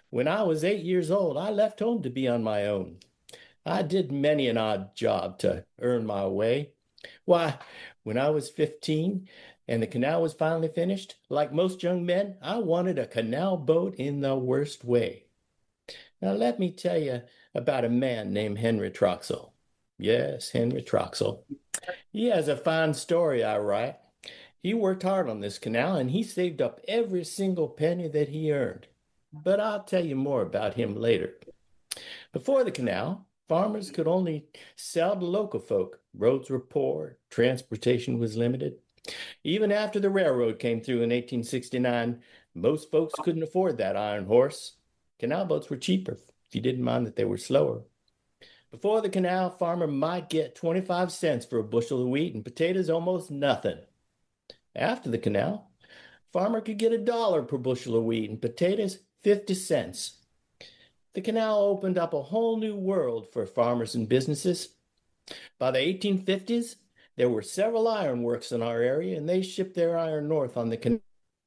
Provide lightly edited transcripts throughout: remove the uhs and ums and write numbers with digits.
When I was 8 years old, I left home to be on my own. I did many an odd job to earn my way. Why, when I was 15 and the canal was finally finished, like most young men, I wanted a canal boat in the worst way. Now, let me tell you about a man named Henry Troxel. Yes, Henry Troxel. He has a fine story, I write. He worked hard on this canal and he saved up every single penny that he earned. But I'll tell you more about him later. Before the canal, farmers could only sell to local folk. Roads were poor, transportation was limited. Even after the railroad came through in 1869, most folks couldn't afford that iron horse. Canal boats were cheaper if you didn't mind that they were slower. Before the canal, farmer might get 25 cents for a bushel of wheat and potatoes almost nothing. After the canal, farmer could get $1 per bushel of wheat and potatoes 50 cents. The canal opened up a whole new world for farmers and businesses. By the 1850s, there were several iron works in our area, and they shipped their iron north on the canal.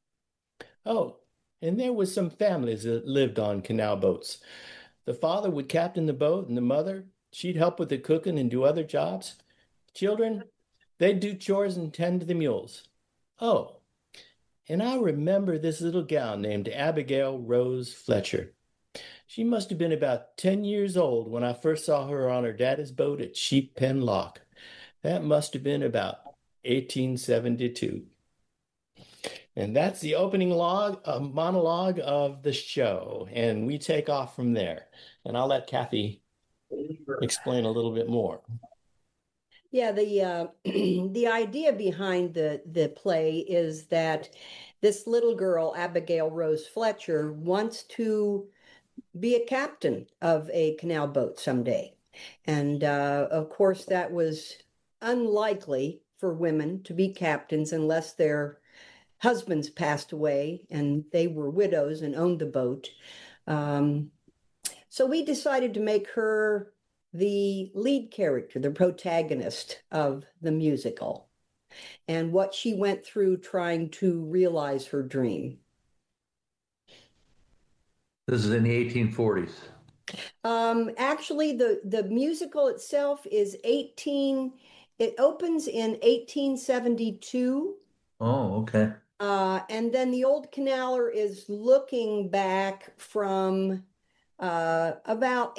Oh, and there was some families that lived on canal boats. The father would captain the boat, and the mother, she'd help with the cooking and do other jobs. Children, they'd do chores and tend to the mules. Oh, and I remember this little gal named Abigail Rose Fletcher. She must have been about 10 years old when I first saw her on her daddy's boat at Sheep Pen Lock. That must have been about 1872. And that's the opening monologue of the show. And we take off from there. And I'll let Kathy explain a little bit more. Yeah, the the idea behind the play is that this little girl, Abigail Rose Fletcher, wants to be a captain of a canal boat someday. And of course, that was unlikely for women to be captains unless their husbands passed away and they were widows and owned the boat. Um, so we decided to make her the lead character, the protagonist of the musical, and what she went through trying to realize her dream. This is in the 1840s. Actually, the musical itself is 18. It opens in 1872. Oh, okay. And then the Old Canaler is looking back from about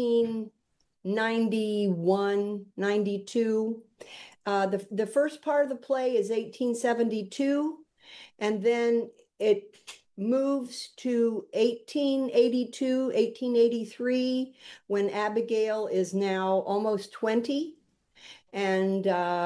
1891, 92. The first part of the play is 1872, and then it moves to 1882, 1883, when Abigail is now almost 20. And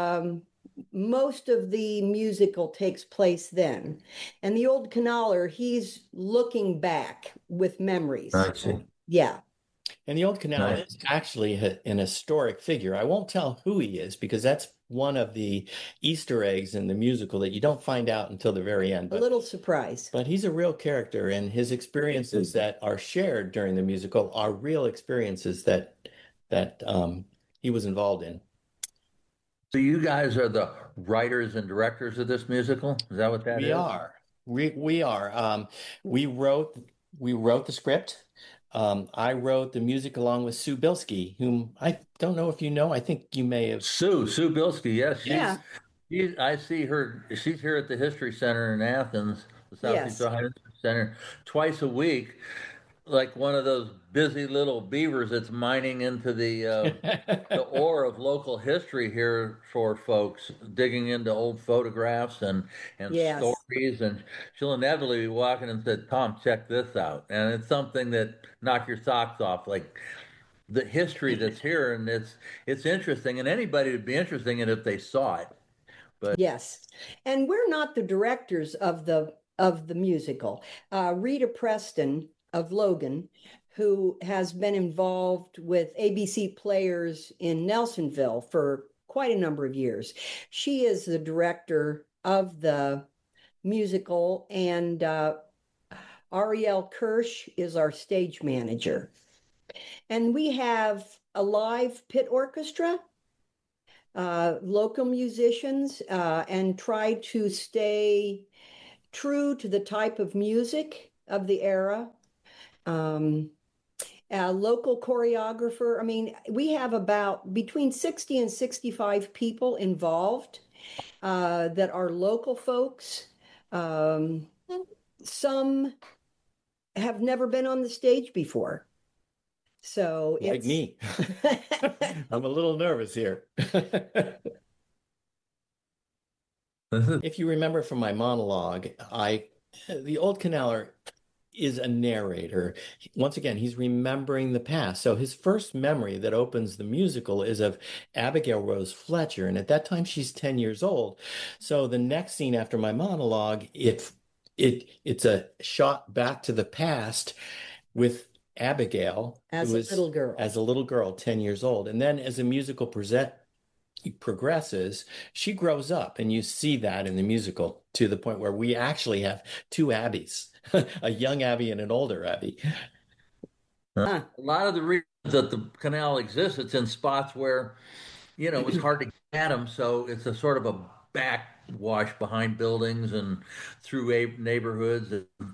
most of the musical takes place then. And the Old Canaler, he's looking back with memories. I see. Yeah. And the Old Canal Nice. is actually an historic figure. I won't tell who he is because that's one of the Easter eggs in the musical that you don't find out until the very end. A little surprise. But he's a real character, and his experiences that are shared during the musical are real experiences that he was involved in. So you guys are the writers and directors of this musical? Is that what that We is? are. We are. We wrote the script. I wrote the music along with Sue Bilski, whom I don't know if you know. I think you may have. Sue Bilski, yes. Yeah. I see her. She's here at the History Center in Athens, the Southeast Yes. Ohio History Center, twice a week, like one of those busy little beavers that's mining into the ore of local history here for folks, digging into old photographs and Yes. stories. And she'll inevitably be walking and said, "Tom, check this out," and it's something that knock your socks off, like the history that's here, and it's interesting, and anybody would be interested in it if they saw it. But Yes. And we're not the directors of the musical. Rita Preston of Logan, who has been involved with ABC Players in Nelsonville for quite a number of years. She is the director of the musical, and Ariel Kirsch is our stage manager. And we have a live pit orchestra, local musicians, and try to stay true to the type of music of the era. A local choreographer. I mean, we have about between 60 and 65 people involved that are local folks. Some have never been on the stage before. So like it's me. I'm a little nervous here. If you remember from my monologue, the old canaler is a narrator. Once again, he's remembering the past. So his first memory that opens the musical is of Abigail Rose Fletcher. And at that time, she's 10 years old. So the next scene after my monologue, it's a shot back to the past with Abigail as a little girl, 10 years old. And then as the musical progresses, she grows up, and you see that in the musical to the point where we actually have two Abbeys, a young Abby and an older Abby. A lot of the reasons that the canal exists, it's in spots where, it was hard to get at them. So it's a sort of a backwash behind buildings and through neighborhoods,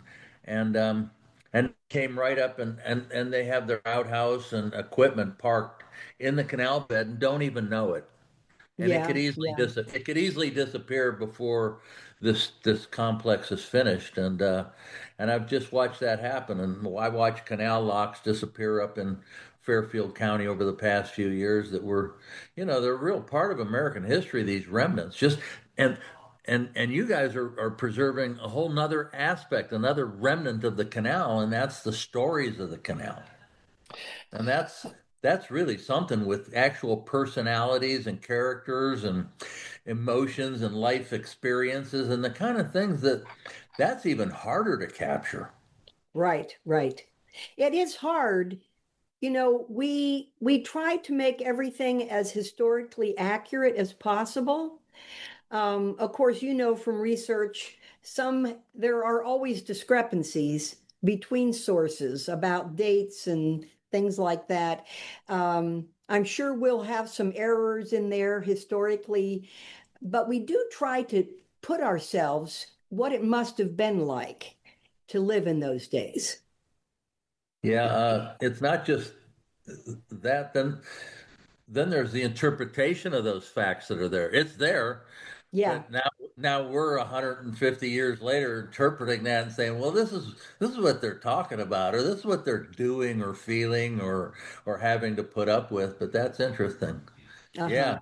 and came right up, and they have their outhouse and equipment parked in the canal bed and don't even know it. And it could easily disappear before this complex is finished. And I've just watched that happen. And I watched canal locks disappear up in Fairfield County over the past few years that were, they're a real part of American history, these remnants. And you guys are preserving a whole nother aspect, another remnant of the canal, and that's the stories of the canal. And that's really something, with actual personalities and characters and emotions and life experiences and the kind of things that's even harder to capture. Right. It is hard. We try to make everything as historically accurate as possible. Of course, from research, there are always discrepancies between sources about dates and things like that. I'm sure we'll have some errors in there historically, but we do try to put ourselves what it must have been like to live in those days. Yeah, it's not just that. Then there's the interpretation of those facts that are there. It's there. Yeah. But now we're 150 years later interpreting that and saying, well, this is what they're talking about, or this is what they're doing or feeling or having to put up with. But that's interesting. Yeah,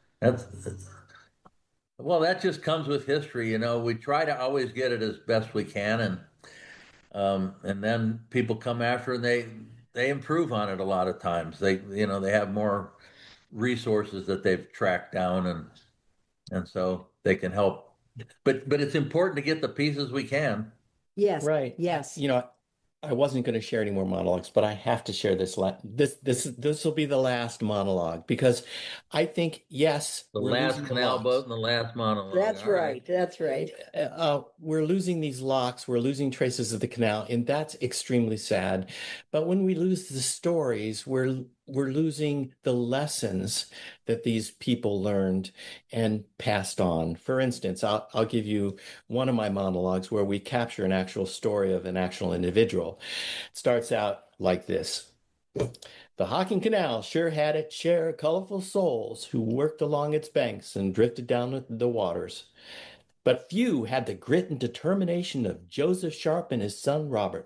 well, that just comes with history. We try to always get it as best we can, and then people come after and they improve on it a lot of times. They have more resources that they've tracked down, and so they can help. But it's important to get the pieces we can. Yes. Right. Yes. I wasn't going to share any more monologues, but I have to share this. This will be the last monologue, because I think, yes, the last canal boat and the last monologue. That's right. That's right. We're losing these locks. We're losing traces of the canal, and that's extremely sad. But when we lose the stories, we're losing the lessons that these people learned and passed on. For instance, I'll give you one of my monologues where we capture an actual story of an actual individual. It starts out like this. The Hocking Canal sure had its share of colorful souls who worked along its banks and drifted down the waters. But few had the grit and determination of Joseph Sharp and his son Robert.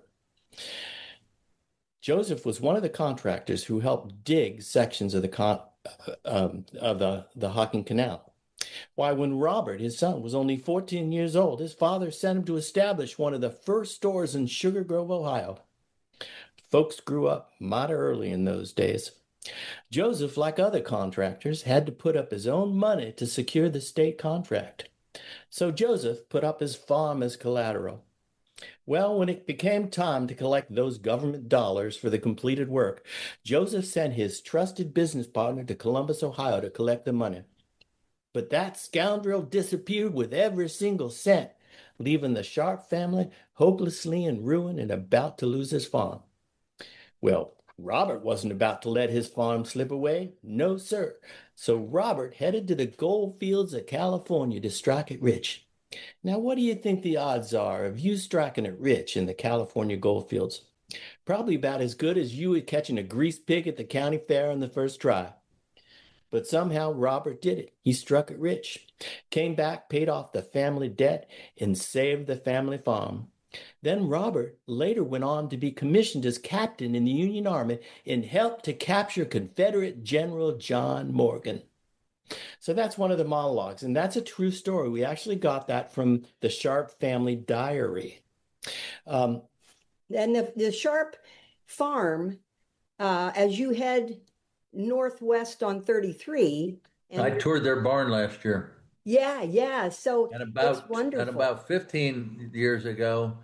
Joseph was one of the contractors who helped dig sections of the Hocking Canal. Why, when Robert, his son, was only 14 years old, his father sent him to establish one of the first stores in Sugar Grove, Ohio. Folks grew up mighty early in those days. Joseph, like other contractors, had to put up his own money to secure the state contract. So Joseph put up his farm as collateral. Well, when it became time to collect those government dollars for the completed work, Joseph sent his trusted business partner to Columbus, Ohio, to collect the money. But that scoundrel disappeared with every single cent, leaving the Sharp family hopelessly in ruin and about to lose his farm. Well, Robert wasn't about to let his farm slip away. No, sir. So Robert headed to the gold fields of California to strike it rich. Now, what do you think the odds are of you striking it rich in the California gold fields? Probably about as good as you at catching a greased pig at the county fair on the first try. But somehow Robert did it. He struck it rich, came back, paid off the family debt, and saved the family farm. Then Robert later went on to be commissioned as captain in the Union Army and helped to capture Confederate General John Morgan. So that's one of the monologues, and that's a true story. We actually got that from the Sharp family diary. And the Sharp farm, as you head northwest on 33. I toured their barn last year. Yeah. So it's wonderful. And about 15 years ago,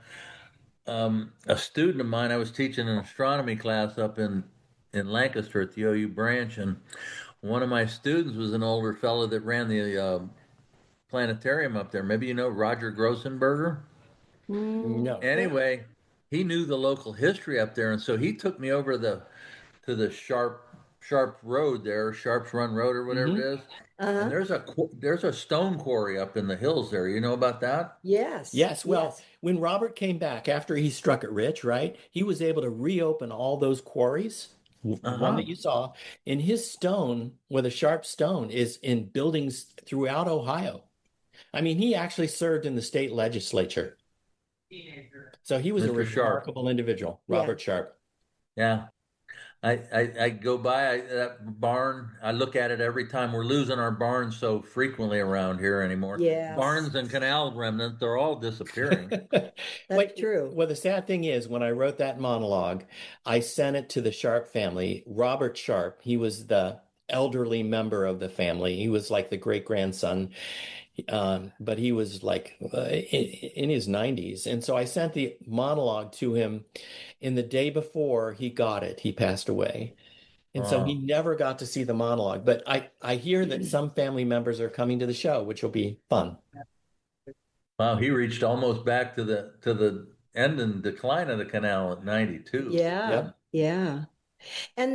a student of mine, I was teaching an astronomy class up in Lancaster at the OU branch, and one of my students was an older fellow that ran the planetarium up there. Maybe you know Roger Grossenberger? No. Anyway, he knew the local history up there, and so he took me over to the Sharp Road there, Sharp's Run Road or whatever it is. And there's a stone quarry up in the hills there. You know about that? Yes. Well, when Robert came back after he struck it rich, right, he was able to reopen all those quarries. One that you saw in his stone, where the Sharp stone is in buildings throughout Ohio. I mean, he actually served in the state legislature. So he was a remarkable individual, Robert Sharp. Yeah. I go by that barn. I look at it every time. We're losing our barns so frequently around here anymore. Yes. Barns and canal remnants, they're all disappearing. That's true. Well, the sad thing is, when I wrote that monologue, I sent it to the Sharp family. Robert Sharp, he was the elderly member of the family. He was like the great-grandson. But he was like in his 90s. And so I sent the monologue to him, and the day before he got it, he passed away. And so he never got to see the monologue. But I hear that some family members are coming to the show, which will be fun. Wow, he reached almost back to the end and decline of the canal at 92. Yeah. And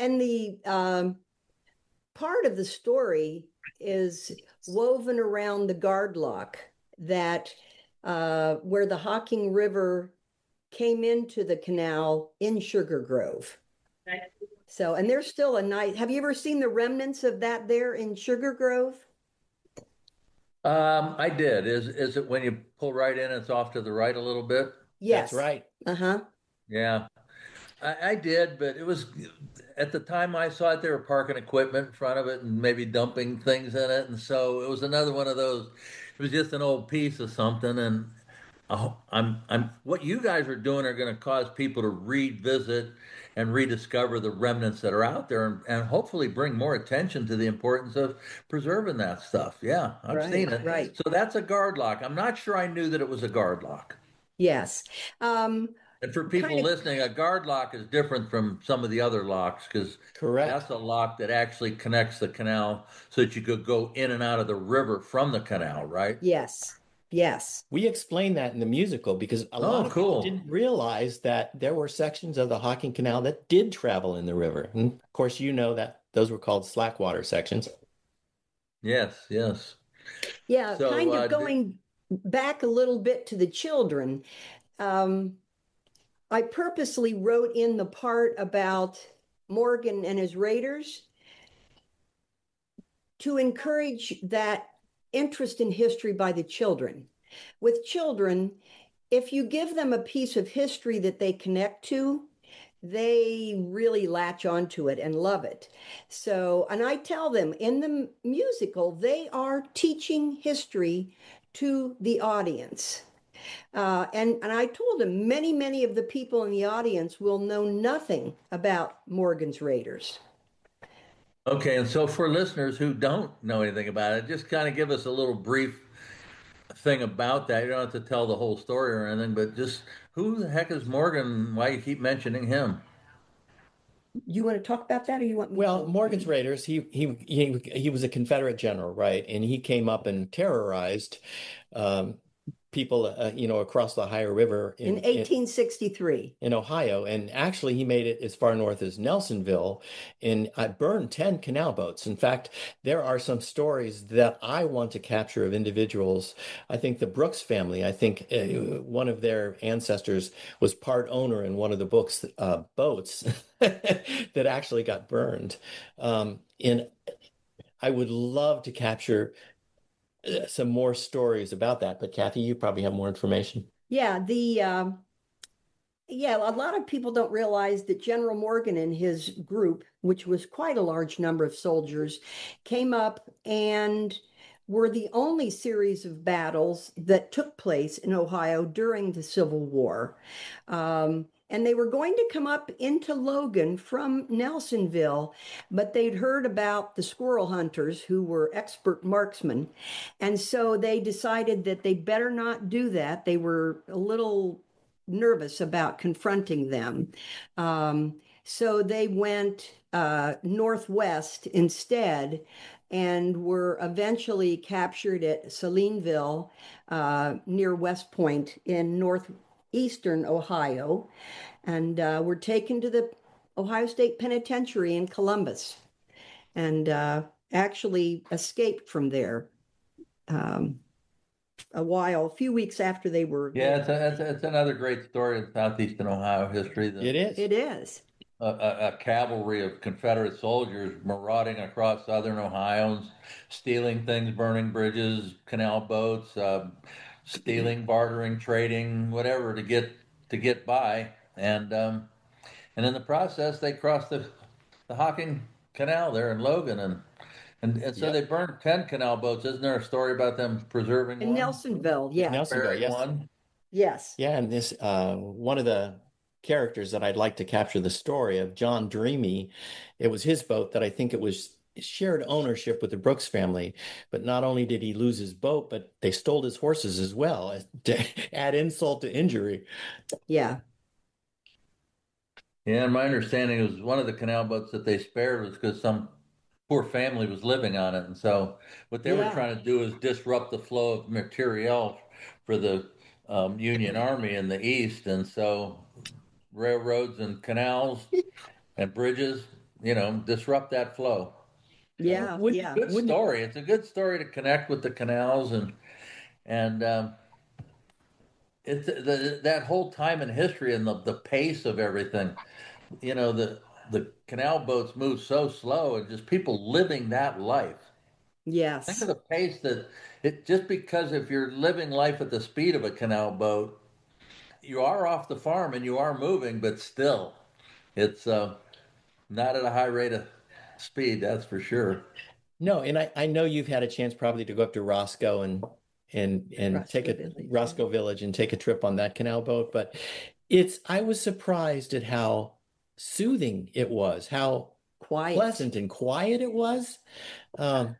the part of the story is woven around the guard lock that where the Hocking River came into the canal in Sugar Grove. So, and there's still a nice, have you ever seen the remnants of that there in Sugar Grove? I did. Is it when you pull right in, it's off to the right a little bit? Yes. That's right. Yeah. I did, but it was at the time I saw it, they were parking equipment in front of it and maybe dumping things in it. And so it was another one of those, it was just an old piece of something. And what you guys are doing are going to cause people to revisit and rediscover the remnants that are out there and hopefully bring more attention to the importance of preserving that stuff. Yeah, I've seen it. Right. So that's a guard lock. I'm not sure I knew that it was a guard lock. Yes. And for people listening, a guard lock is different from some of the other locks because that's a lock that actually connects the canal so that you could go in and out of the river from the canal, right? Yes. We explained that in the musical because a lot of people didn't realize that there were sections of the Hocking Canal that did travel in the river. And of course, you know that those were called slackwater sections. Yes. Yeah, so, kind of going back a little bit to the children. I purposely wrote in the part about Morgan and his raiders to encourage that interest in history by the children. With children, if you give them a piece of history that they connect to, they really latch onto it and love it. So, and I tell them in the musical, they are teaching history to the audience. And I told him many of the people in the audience will know nothing about Morgan's Raiders. Okay, and so for listeners who don't know anything about it, just kind of give us a little brief thing about that. You don't have to tell the whole story or anything, but just who the heck is Morgan? Why you keep mentioning him? You want to talk about that, or you want me to? Morgan's Raiders. He was a Confederate general, right? And he came up and terrorized people, across the Ohio River in 1863. in Ohio. And actually, he made it as far north as Nelsonville and burned 10 canal boats. In fact, there are some stories that I want to capture of individuals. I think the Brooks family, I think one of their ancestors was part owner in one of the boats that actually got burned. And I would love to capture some more stories about that. But Kathy, you probably have more information. Yeah, a lot of people don't realize that General Morgan and his group, which was quite a large number of soldiers, came up and were the only series of battles that took place in Ohio during the Civil War. And they were going to come up into Logan from Nelsonville, but they'd heard about the squirrel hunters who were expert marksmen. And so they decided that they better not do that. They were a little nervous about confronting them. So they went northwest instead and were eventually captured at Salineville near West Point in northeastern Ohio, and were taken to the Ohio State Penitentiary in Columbus, and actually escaped from there a few weeks after they were. Yeah, it's another great story in southeastern Ohio history. It is. It is. A cavalry of Confederate soldiers marauding across southern Ohio, stealing things, burning bridges, canal boats, stealing, bartering, trading, whatever to get by, and in the process they crossed the Hocking Canal there in Logan, and so they burned 10 canal boats. Isn't there a story about them preserving in one? Nelsonville? Yeah, Nelsonville, yes. One? Yes. Yeah, and this one of the characters that I'd like to capture the story of, John Dreamy. It was his boat that I think it was shared ownership with the Brooks family. But not only did he lose his boat, but they stole his horses as well, to add insult to injury. Yeah. Yeah, and my understanding was one of the canal boats that they spared was because some poor family was living on it. And so what they were trying to do is disrupt the flow of materiel for the Union Army in the East. And so railroads and canals and bridges, disrupt that flow. Yeah, Good story. It's a good story to connect with the canals and it's that whole time in history and the pace of everything. The canal boats move so slow and just people living that life. Yes. Think of the pace just because if you're living life at the speed of a canal boat, you are off the farm and you are moving, but still, it's not at a high rate of speed, that's for sure. No, and I know you've had a chance probably to go up to Roscoe and Roscoe Village and take a trip on that canal boat, but I was surprised at how soothing it was, how pleasant and quiet it was. I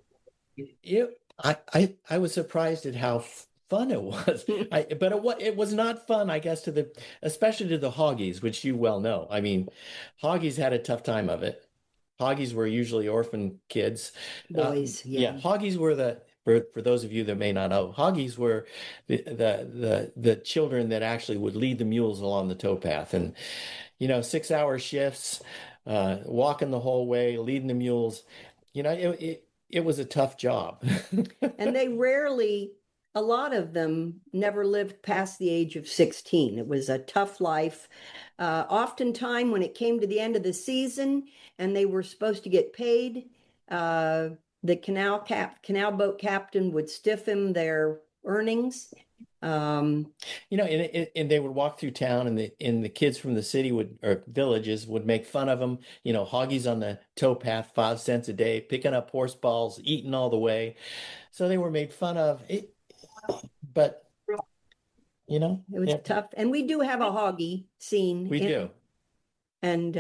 was surprised at how fun it was. But it was not fun, I guess, especially to the Hoggies, which you well know. I mean, Hoggies had a tough time of it. Hoggies were usually orphan kids. Boys, yeah. Hoggies were for those of you that may not know, Hoggies were the children that actually would lead the mules along the towpath, and 6-hour shifts, walking the whole way, leading the mules. It was a tough job. And a lot of them never lived past the age of 16. It was a tough life. Oftentimes, when it came to the end of the season and they were supposed to get paid, the canal boat captain would stiffen their earnings. And they would walk through town, and the kids from the city or villages would make fun of them. Hoggies on the towpath, 5 cents a day, picking up horse balls, eating all the way. So they were made fun of. But it was tough. And we do have a Hoggy scene. We do. And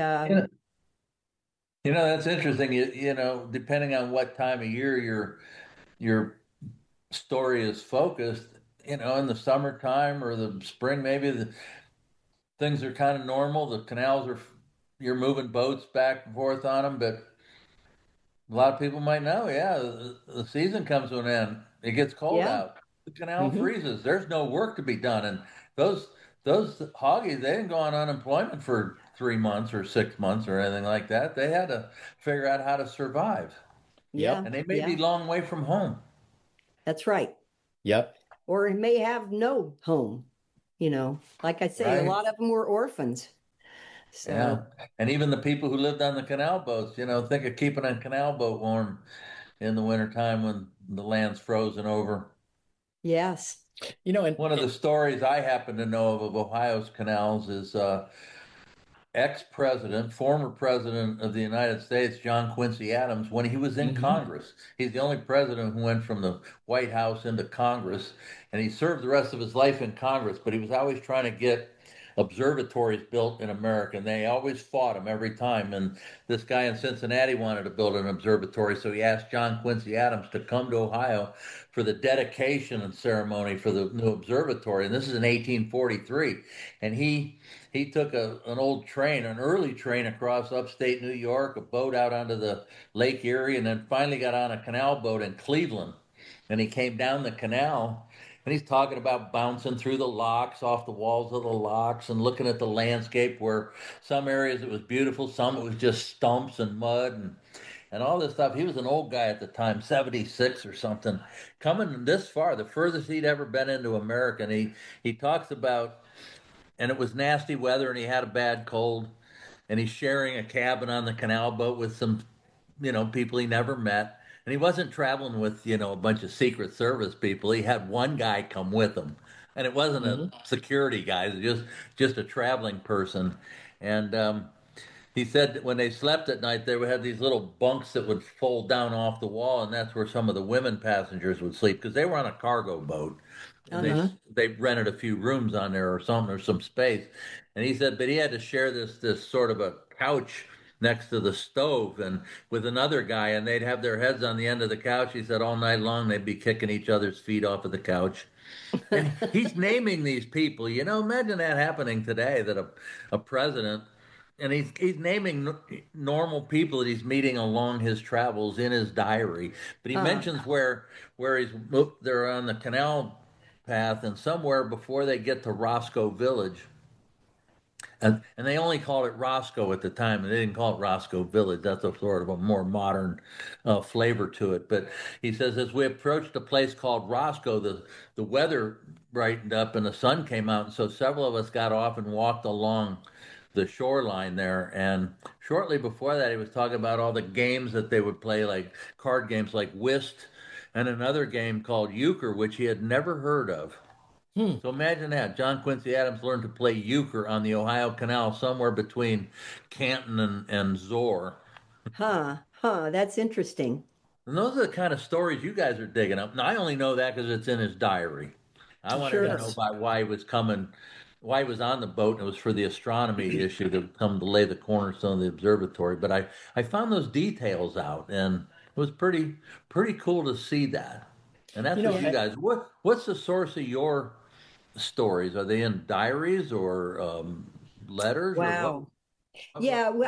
that's interesting. Depending on what time of year your story is focused, in the summertime or the spring, maybe things are kind of normal. The canals you're moving boats back and forth on them, but a lot of people might know, the season comes to an end. It gets cold out. the canal Hmm. freezes. There's no work to be done, and those those hoggies, they didn't go on unemployment for 3 months or 6 months or anything like that. They had to figure out how to survive, Yeah, Yep. and they may be yeah, long way from home. that's right. Yep. Or it may have no home. Like I say, a Right. lot of them were orphans. Yeah, So, and even the people who lived on the canal boats, think of keeping a canal boat warm in the wintertime when the land's frozen over. yes. And One of the stories I happen to know of Ohio's canals is ex-president, former president of the United States, John Quincy Adams, when he was in hmm Congress. He's the only president who went from the White House into Congress, and he served the rest of his life in Congress, but he was always trying to get observatories built in America, and they always fought him every time. And this guy in Cincinnati wanted to build an observatory, so he asked John Quincy Adams to come to Ohio for the dedication ceremony for the new observatory. And this is in 1843, and he took an old train, an early train across upstate New York, a boat out onto the Lake Erie, and then finally got on a canal boat in Cleveland. And he came down the canal, and he's talking about bouncing through the locks, off the walls of the locks, and looking at the landscape where some areas it was beautiful, some it was just stumps and mud and all this stuff. He was an old guy at the time, 76 or something, coming this far, the furthest he'd ever been into America. And he talks about, and it was nasty weather, and he had a bad cold, and he's sharing a cabin on the canal boat with some, people he never met. And he wasn't traveling with, a bunch of Secret Service people. He had one guy come with him, and it wasn't a hmm security guy; it was just a traveling person. And he said that when they slept at night, they would have these little bunks that would fold down off the wall, and that's where some of the women passengers would sleep because they were on a cargo boat, and they Uh-huh. they rented a few rooms on there or something or some space. And he said, but he had to share this sort of a couch next to the stove and with another guy, and they'd have their heads on the end of the couch. He said all night long they'd be kicking each other's feet off of the couch. And he's naming these people. Imagine that happening today, that a president, and he's naming normal people that he's meeting along his travels in his diary. But he Uh, mentions where they're on the canal path, and somewhere before they get to Roscoe Village, and they only called it Roscoe at the time, and they didn't call it Roscoe Village. That's a sort of a more modern flavor to it. But he says as we approached a place called Roscoe, the weather brightened up and the sun came out, and so several of us got off and walked along the shoreline there. And shortly before that, he was talking about all the games that they would play, like card games like whist, and another game called euchre, which he had never heard of. Hmm. So imagine that. John Quincy Adams learned to play euchre on the Ohio Canal somewhere between Canton and Zor. huh. That's interesting. And those are the kind of stories you guys are digging up. Now, I only know that because it's in his diary. I wanted to know Sure. Yes. about why he was coming, why he was on the boat, and it was for the astronomy issue to come to lay the cornerstone of the observatory. But I found those details out, and it was pretty cool to see that. And that's You know, what you guys. What's the source of your stories? Are they in diaries or letters or what? Wow. Yeah, well,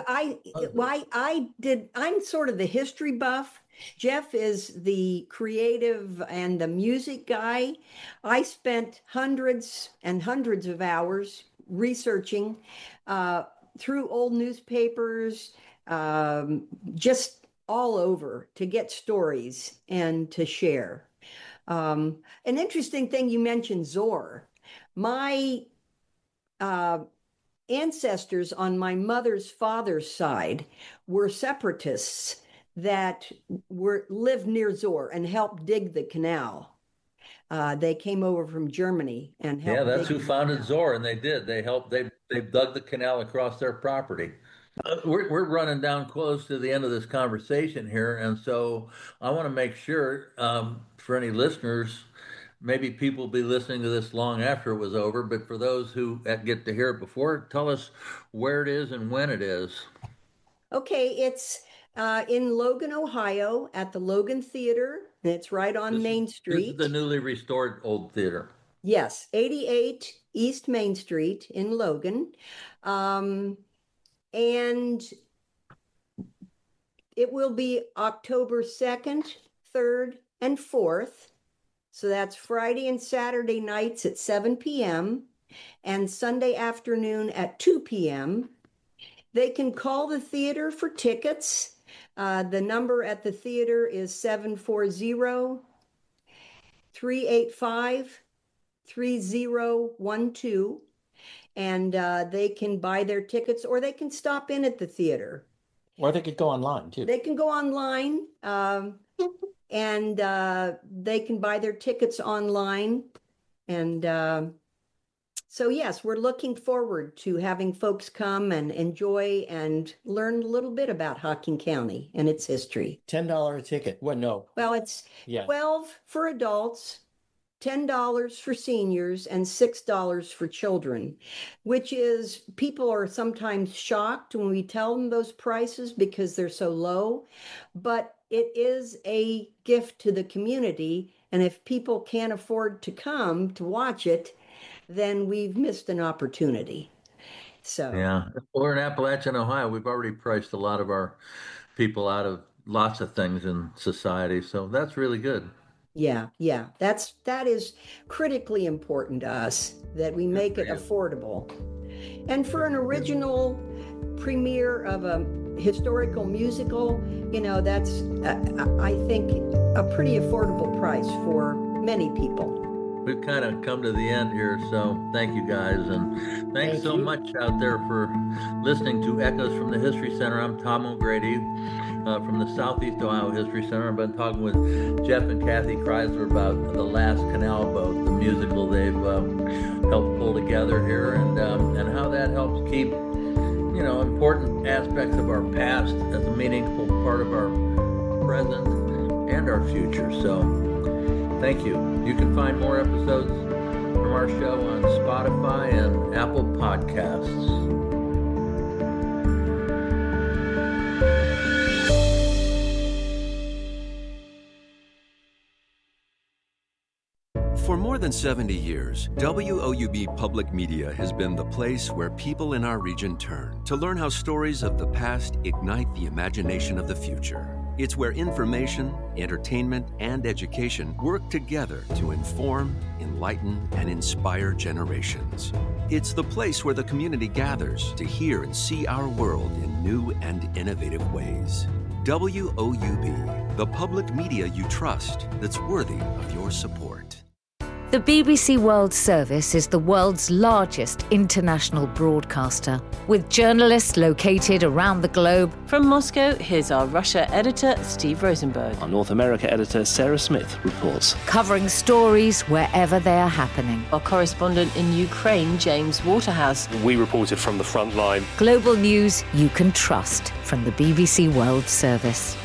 I'm sort of the history buff. Jeff is the creative and the music guy. I spent hundreds and hundreds of hours researching uh, through old newspapers, just all over to get stories and to share. An interesting thing you mentioned, Zor. My uh, ancestors on my mother's father's side were separatists that lived near Zor and helped dig the canal. They came over from Germany and Yeah, helped that's dig who the founded canal. Zor, and they did. They helped. They dug the canal across their property. We're running down close to the end of this conversation here, and so I want to make sure for any listeners, maybe people will be listening to this long after it was over, but for those who get to hear it before, tell us where it is and when it is. Okay, it's in Logan, Ohio, at the Logan Theater. And it's right on This is Main this is the Street. newly restored old theater. Yes, 88 East Main Street in Logan. Um, and it will be October 2nd, 3rd, and 4th. So that's Friday and Saturday nights at 7 p.m. and Sunday afternoon at 2 p.m. They can call the theater for tickets. The number at the theater is 740-385-3012. And they can buy their tickets, or they can stop in at the theater. Or they could go online too. They can go online, and they can buy their tickets online. And so, yes, we're looking forward to having folks come and enjoy and learn a little bit about Hocking County and its history. $10 a ticket. Well, no. Well, it's $12 for adults, $10 for seniors, and $6 for children, which is, people are sometimes shocked when we tell them those prices because they're so low, but it is a gift to the community. And if people can't afford to come to watch it, then we've missed an opportunity. So yeah, we're in Appalachian, Ohio. We've already priced a lot of our people out of lots of things in society. So that's really good. Yeah. That is critically important to us, that we make it affordable. And for an original premiere of a historical musical, that's, I think, a pretty affordable price for many people. We've kind of come to the end here, so thank you guys, and thanks so much out there for listening to Echoes from the History Center. I'm Tom O'Grady from the Southeast Ohio History Center. I've been talking with Jeff and Kathy Kreisler about The Last Canal Boat, the musical they've helped pull together here, and how that helps keep important aspects of our past as a meaningful part of our present and our future. So thank you. You can find more episodes from our show on Spotify and Apple Podcasts. For more than 70 years, WOUB Public Media has been the place where people in our region turn to learn how stories of the past ignite the imagination of the future. It's where information, entertainment, and education work together to inform, enlighten, and inspire generations. It's the place where the community gathers to hear and see our world in new and innovative ways. WOUB, the public media you trust that's worthy of your support. The BBC World Service is the world's largest international broadcaster, with journalists located around the globe. From Moscow, here's our Russia editor, Steve Rosenberg. Our North America editor, Sarah Smith, reports. Covering stories wherever they are happening. Our correspondent in Ukraine, James Waterhouse. We reported from the front line. Global news you can trust from the BBC World Service.